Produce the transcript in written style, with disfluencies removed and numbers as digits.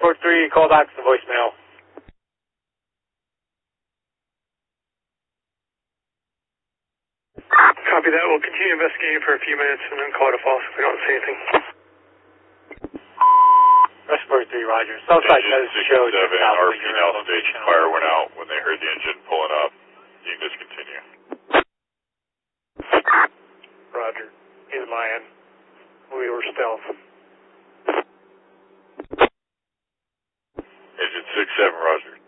Report 3, call back to the voicemail. Copy that. We'll continue investigating for a few minutes and then call it a false if we don't see anything. Report 3, Roger. Southside does show Engine 67, RP now station fire went out when they heard the engine pulling up. You can discontinue. Roger. He's Mayan. We were stealth. Engine 67, Roger.